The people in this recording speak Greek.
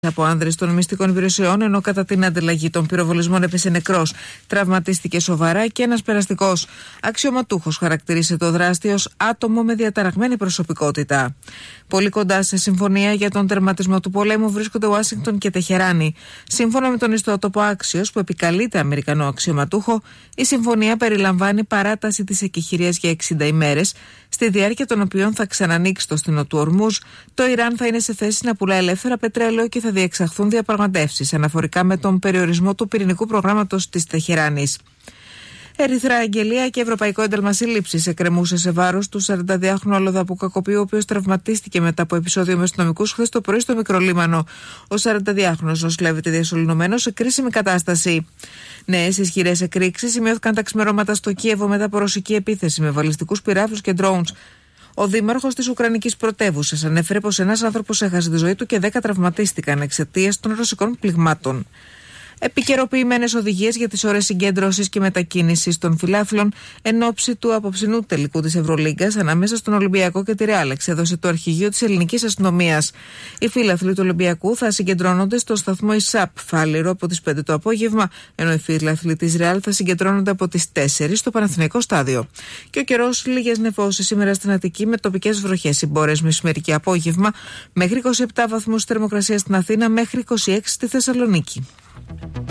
από άνδρες των μυστικών υπηρεσιών, ενώ κατά την ανταλλαγή των πυροβολισμών έπεσε νεκρός. Τραυματίστηκε σοβαρά και ένας περαστικός αξιωματούχος χαρακτήρισε το δράστη ως άτομο με διαταραγμένη προσωπικότητα. Πολύ κοντά σε συμφωνία για τον τερματισμό του πολέμου βρίσκονται Ουάσιγκτον και Τεχεράνη. Σύμφωνα με τον ιστότοπο Axios, που επικαλείται Αμερικανό αξιωματούχο, η συμφωνία περιλαμβάνει παράταση της εκεχηρίας για 60 ημέρες, στη διάρκεια των οποίων θα ξανανοίξει το στενό του Ορμούζ, το Ιράν θα είναι σε θέση να πουλά ελεύθερα πετρέλαιο και θα διεξαχθούν διαπραγματεύσεις αναφορικά με τον περιορισμό του πυρηνικού προγράμματος της Τεχεράνης. Ερυθρά αγγελία και ευρωπαϊκό ένταλμα σύλληψης εκκρεμούσε σε βάρος του 42χρονου αλλοδαπού κακοποιού, ο οποίος τραυματίστηκε μετά από επεισόδιο με αστυνομικούς χθες το πρωί στο Μικρολίμανο. Ο 42χρονος νοσηλεύεται διασωληνωμένος σε κρίσιμη κατάσταση. Νέες ισχυρές εκρήξεις σημειώθηκαν τα ξημερώματα στο Κίεβο μετά από ρωσική επίθεση με βαλιστικούς πυράβλους και drones. Ο δήμαρχος της Ουκρανικής πρωτεύουσας ανέφερε πως ένας άνθρωπος έχασε τη ζωή του και 10 τραυματίστηκαν εξαιτίας των ρωσικών πληγμάτων. Επικαιροποιημένες οδηγίες για τις ώρες συγκέντρωσης και μετακίνησης των φιλάθλων εν ώψη του απόψινού τελικού της Ευρωλίγκας ανάμεσα στον Ολυμπιακό και τη Ρεάλ, εξέδωσε το αρχηγείο της ελληνικής αστυνομίας. Οι φίλαθλοι του Ολυμπιακού θα συγκεντρώνονται στο σταθμό ΙΣΑΠ Φάληρο από τις 5 το απόγευμα, ενώ οι φίλαθλοι της Ρεάλ θα συγκεντρώνονται από τις 4 στο Παναθηναϊκό στάδιο. Και ο καιρός, λίγες νεφώσεις σήμερα στην Αττική με τοπικές βροχές, συμπόρες μεσημέρι και απόγευμα, μέχρι 27 βαθμούς θερμοκρασία στην Αθήνα, μέχρι 26 στη Θεσσαλονίκη.